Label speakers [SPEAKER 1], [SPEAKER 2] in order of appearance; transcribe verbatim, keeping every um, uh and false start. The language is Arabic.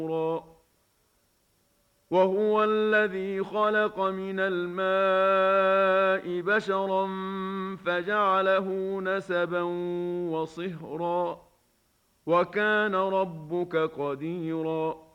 [SPEAKER 1] وهو الذي خلق من الماء بشرا فجعله نسبا وصهرا وكان ربك قديرا